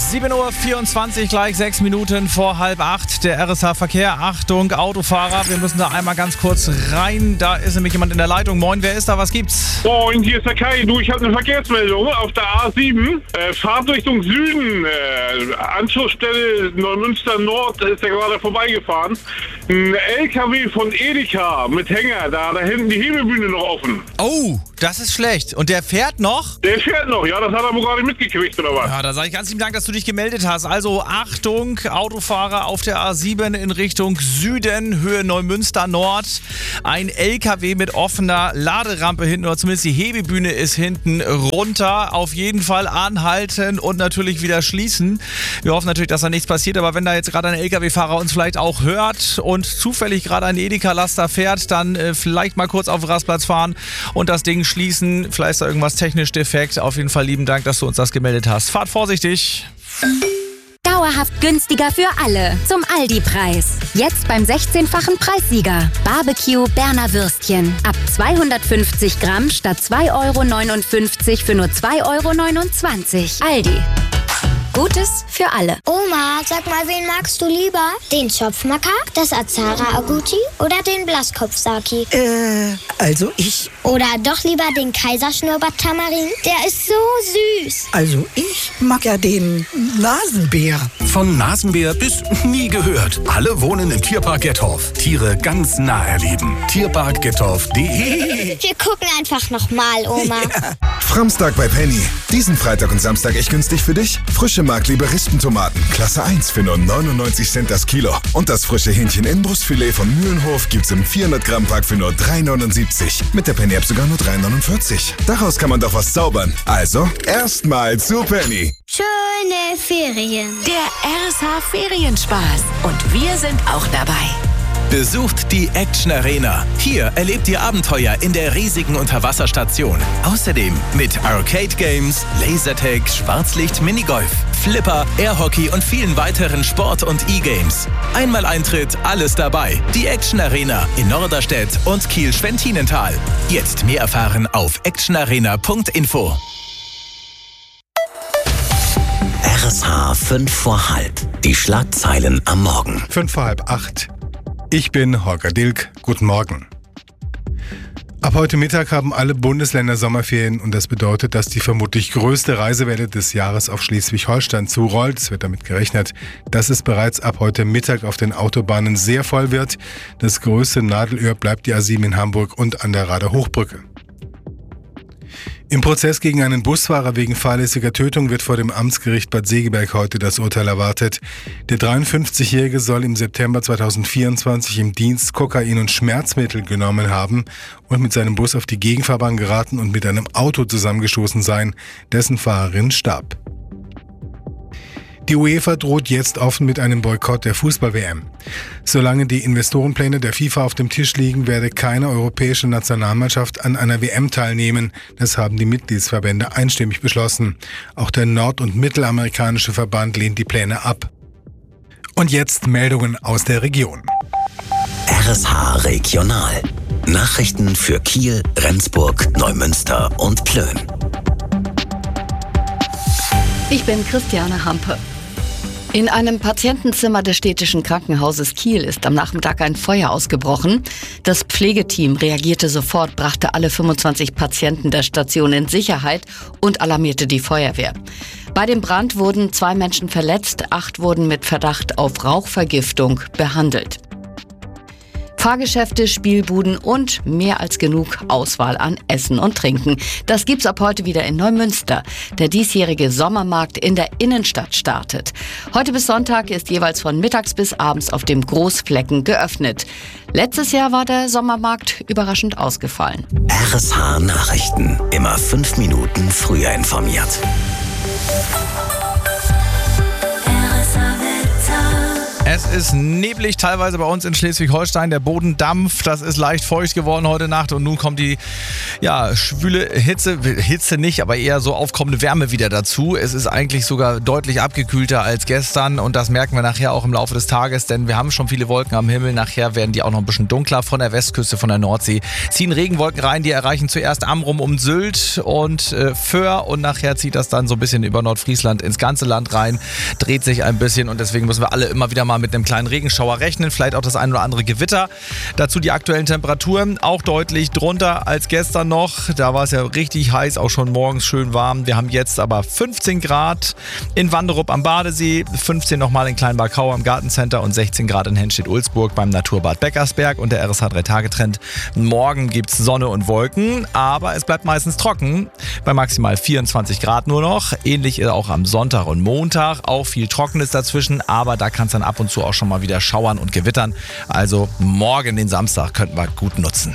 7:24 Uhr, gleich 6 Minuten vor 7:30. Der RSH-Verkehr. Achtung, Autofahrer, wir müssen da einmal ganz kurz rein. Da ist nämlich jemand in der Leitung. Moin, wer ist da? Was gibt's? Moin, hier ist der Kai. Du, ich habe eine Verkehrsmeldung auf der A7. Fahrtrichtung Süden. Anschlussstelle Neumünster Nord ist ja gerade vorbeigefahren. Ein LKW von Edeka mit Hänger. Da hinten die Hebebühne noch offen. Oh, das ist schlecht. Und der fährt noch? Der fährt noch, ja. Das hat er wohl gerade mitgekriegt, oder was? Ja, da sage ich ganz lieben Dank, dass du dich gemeldet hast. Also Achtung, Autofahrer auf der A7 in Richtung Süden, Höhe Neumünster Nord. Ein LKW mit offener Laderampe hinten, oder zumindest die Hebebühne ist hinten runter. Auf jeden Fall anhalten und natürlich wieder schließen. Wir hoffen natürlich, dass da nichts passiert, aber wenn da jetzt gerade ein LKW-Fahrer uns vielleicht auch hört und zufällig gerade ein Edeka-Laster fährt, dann vielleicht mal kurz auf den Rastplatz fahren und das Ding schließen. Vielleicht ist da irgendwas technisch defekt. Auf jeden Fall lieben Dank, dass du uns das gemeldet hast. Fahrt vorsichtig. Dauerhaft günstiger für alle. Zum Aldi-Preis. Jetzt beim 16-fachen Preissieger. Barbecue Berner Würstchen. Ab 250 Gramm statt 2,59 € für nur 2,29 €. Aldi. Gutes für alle. Oma, sag mal, wen magst du lieber? Den Zopfmacker, das Azara Agouti oder den Blaskopf-Saki? Also ich. Oder doch lieber den Kaiserschnurrbart-Tamarin? Der ist so süß. Also ich mag ja den Nasenbär. Von Nasenbär bis nie gehört. Alle wohnen im Tierpark Gettorf. Tiere ganz nah erleben. Tierparkgettorf.de. Wir gucken einfach nochmal, Oma. Ja. Framstag bei Penny. Diesen Freitag und Samstag echt günstig für dich? Frische Markliebe Rispentomaten, Klasse 1 für nur 99 Cent das Kilo. Und das frische Hähnchen Inbrustfilet von Mühlenhof gibt's im 400 Gramm Pack für nur 3,79. Mit der Penny App sogar nur 3,49. Daraus kann man doch was zaubern. Also, erstmal zu Penny. Schöne Ferien. Der RSH Ferienspaß. Und wir sind auch dabei. Besucht die Action Arena. Hier erlebt ihr Abenteuer in der riesigen Unterwasserstation. Außerdem mit Arcade Games, Lasertag, Schwarzlicht, Minigolf, Flipper, Airhockey und vielen weiteren Sport- und E-Games. Einmal Eintritt, alles dabei. Die Action Arena in Norderstedt und Kiel-Schwentinental. Jetzt mehr erfahren auf actionarena.info. RSH 5 vor halb. Die Schlagzeilen am Morgen. 5 vor halb 8. Ich bin Holger Dilk. Guten Morgen. Ab heute Mittag haben alle Bundesländer Sommerferien und das bedeutet, dass die vermutlich größte Reisewelle des Jahres auf Schleswig-Holstein zurollt. Es wird damit gerechnet, dass es bereits ab heute Mittag auf den Autobahnen sehr voll wird. Das größte Nadelöhr bleibt die A7 in Hamburg und an der Rader Hochbrücke. Im Prozess gegen einen Busfahrer wegen fahrlässiger Tötung wird vor dem Amtsgericht Bad Segeberg heute das Urteil erwartet. Der 53-Jährige soll im September 2024 im Dienst Kokain und Schmerzmittel genommen haben und mit seinem Bus auf die Gegenfahrbahn geraten und mit einem Auto zusammengestoßen sein. Dessen Fahrerin starb. Die UEFA droht jetzt offen mit einem Boykott der Fußball-WM. Solange die Investorenpläne der FIFA auf dem Tisch liegen, werde keine europäische Nationalmannschaft an einer WM teilnehmen. Das haben die Mitgliedsverbände einstimmig beschlossen. Auch der nord- und mittelamerikanische Verband lehnt die Pläne ab. Und jetzt Meldungen aus der Region. RSH Regional. Nachrichten für Kiel, Rendsburg, Neumünster und Plön. Ich bin Christiane Hampe. In einem Patientenzimmer des städtischen Krankenhauses Kiel ist am Nachmittag ein Feuer ausgebrochen. Das Pflegeteam reagierte sofort, brachte alle 25 Patienten der Station in Sicherheit und alarmierte die Feuerwehr. Bei dem Brand wurden 2 Menschen verletzt, 8 wurden mit Verdacht auf Rauchvergiftung behandelt. Fahrgeschäfte, Spielbuden und mehr als genug Auswahl an Essen und Trinken. Das gibt's ab heute wieder in Neumünster. Der diesjährige Sommermarkt in der Innenstadt startet. Heute bis Sonntag ist jeweils von mittags bis abends auf dem Großflecken geöffnet. Letztes Jahr war der Sommermarkt überraschend ausgefallen. RSH Nachrichten. Immer 5 Minuten früher informiert. Es ist neblig, teilweise bei uns in Schleswig-Holstein. Der Boden dampft, das ist leicht feucht geworden heute Nacht. Und nun kommt die schwüle Hitze nicht, aber eher so aufkommende Wärme wieder dazu. Es ist eigentlich sogar deutlich abgekühlter als gestern. Und das merken wir nachher auch im Laufe des Tages, denn wir haben schon viele Wolken am Himmel. Nachher werden die auch noch ein bisschen dunkler von der Westküste, von der Nordsee. Ziehen Regenwolken rein, die erreichen zuerst Amrum um Sylt und Föhr. Und nachher zieht das dann so ein bisschen über Nordfriesland ins ganze Land rein. Dreht sich ein bisschen und deswegen müssen wir alle immer wieder mal mit einem kleinen Regenschauer rechnen. Vielleicht auch das ein oder andere Gewitter. Dazu die aktuellen Temperaturen. Auch deutlich drunter als gestern noch. Da war es ja richtig heiß, auch schon morgens schön warm. Wir haben jetzt aber 15 Grad in Wanderup am Badesee, 15 nochmal in Kleinbarkau am Gartencenter und 16 Grad in Henstedt-Ulzburg beim Naturbad Beckersberg und der RSH 3-Tage-Trend. Morgen gibt es Sonne und Wolken, aber es bleibt meistens trocken. Bei maximal 24 Grad nur noch. Ähnlich auch am Sonntag und Montag. Auch viel Trockenes dazwischen, aber da kann es dann ab und zu auch schon mal wieder schauern und gewittern. Also morgen, den Samstag, könnten wir gut nutzen.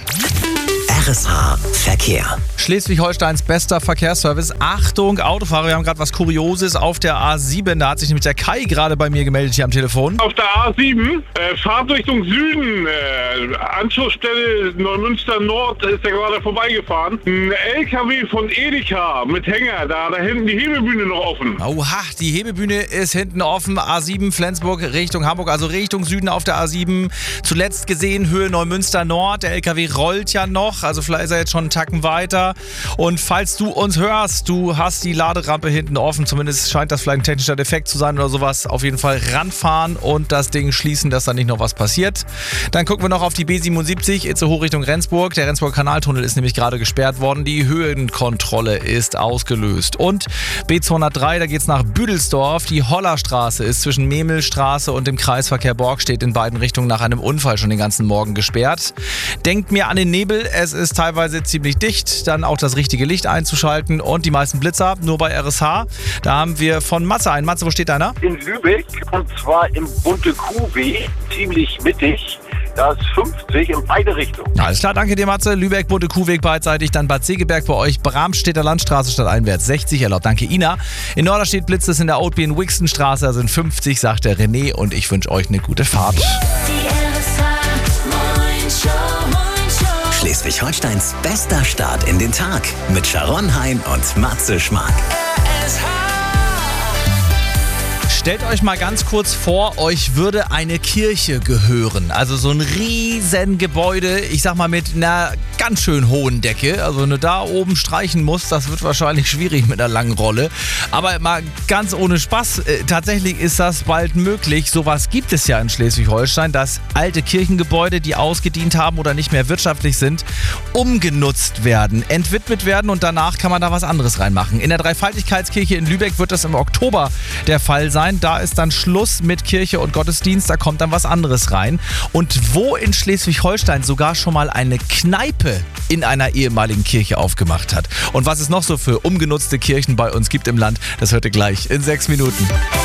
RSH Verkehr. Schleswig-Holsteins bester Verkehrsservice. Achtung, Autofahrer, wir haben gerade was Kurioses auf der A7. Da hat sich nämlich der Kai gerade bei mir gemeldet hier am Telefon. Auf der A7, Fahrtrichtung Süden, Anschlussstelle Neumünster Nord, ist der gerade vorbeigefahren. Ein LKW von Edeka mit Hänger, da hinten die Hebebühne noch offen. Oha, die Hebebühne ist hinten offen. A7 Flensburg Richtung Hamburg, also Richtung Süden auf der A7. Zuletzt gesehen Höhe Neumünster Nord. Der LKW rollt ja noch, also vielleicht ist er jetzt schon einen Tacken weiter. Und falls du uns hörst, du hast die Laderampe hinten offen, zumindest scheint das vielleicht ein technischer Defekt zu sein oder sowas, auf jeden Fall ranfahren und das Ding schließen, dass da nicht noch was passiert. Dann gucken wir noch auf die B77, Itzehoe Richtung Rendsburg. Der Rendsburger Kanaltunnel ist nämlich gerade gesperrt worden. Die Höhenkontrolle ist ausgelöst. Und B203, da geht's nach Büdelsdorf. Die Hollerstraße ist zwischen Memelstraße und dem Kreisverkehr Borgstedt in beiden Richtungen nach einem Unfall schon den ganzen Morgen gesperrt. Denkt mir an den Nebel, es ist teilweise ziemlich dicht, dann auch das richtige Licht einzuschalten und die meisten Blitzer nur bei RSH. Da haben wir von Matze einen. Matze, wo steht deiner? In Lübeck und zwar im Bunte Kuhweg, ziemlich mittig. Da ist 50 in beide Richtungen. Alles klar, danke dir Matze. Lübeck, Bunte Kuhweg beidseitig, dann Bad Segeberg bei euch, Bramstedter Landstraße stadteinwärts 60 erlaubt. Danke Ina. In Norderstedt blitzt es in der Outbean Wixenstraße, da sind 50, sagt der René und ich wünsche euch eine gute Fahrt. Schleswig-Holsteins bester Start in den Tag mit Sharon Hein und Matze Schmark. Stellt euch mal ganz kurz vor, euch würde eine Kirche gehören. Also so ein riesen Gebäude, ich sag mal mit einer ganz schön hohen Decke. Also wenn du da oben streichen musst, das wird wahrscheinlich schwierig mit einer langen Rolle. Aber mal ganz ohne Spaß, tatsächlich ist das bald möglich. Sowas gibt es ja in Schleswig-Holstein, dass alte Kirchengebäude, die ausgedient haben oder nicht mehr wirtschaftlich sind, umgenutzt werden, entwidmet werden und danach kann man da was anderes reinmachen. In der Dreifaltigkeitskirche in Lübeck wird das im Oktober der Fall sein. Da ist dann Schluss mit Kirche und Gottesdienst, da kommt dann was anderes rein. Und wo in Schleswig-Holstein sogar schon mal eine Kneipe in einer ehemaligen Kirche aufgemacht hat. Und was es noch so für umgenutzte Kirchen bei uns gibt im Land, das hört ihr gleich in 6 Minuten.